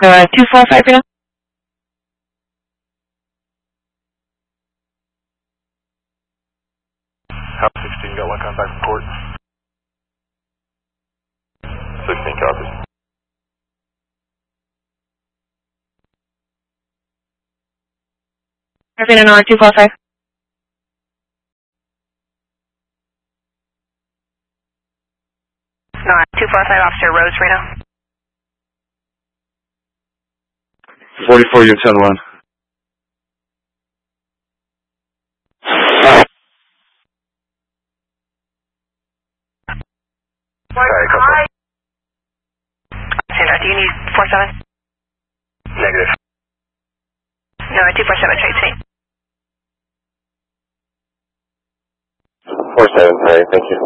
245 right now? House 16 got one contact from court. 16 copies. Airplane on 245. No, 245 Officer Rose Reno. 44, you're 10-1. Sandra, do you need 47? Negative. No, 247 trade scene. 47, sorry, thank you.